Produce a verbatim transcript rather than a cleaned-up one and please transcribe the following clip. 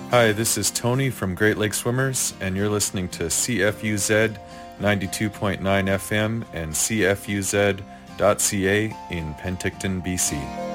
Hi, this is Tony from Great Lake Swimmers, and you're listening to C F U Z ninety-two point nine F M and C F U Z dot C A in Penticton, B C.